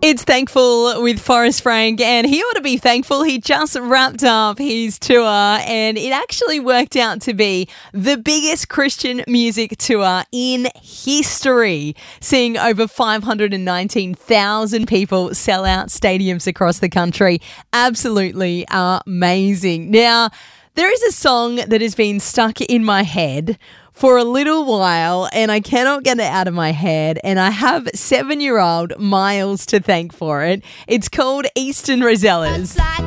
It's Thankful with Forrest Frank, and he ought to be thankful. He just wrapped up his tour, and it actually worked out to be the biggest Christian music tour in history, seeing over 519,000 people sell out stadiums across the country. Absolutely amazing. Now, there is a song that has been stuck in my head for a little while, and I cannot get it out of my head, and I have 7-year-old Miles to thank for it. It's called Eastern Rosellas.